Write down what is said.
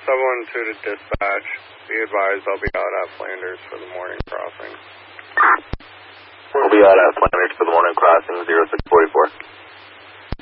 712 to dispatch. Be advised I'll be out at Flanders for the morning crossing. We'll be out at Flanders for the morning crossing, 0644.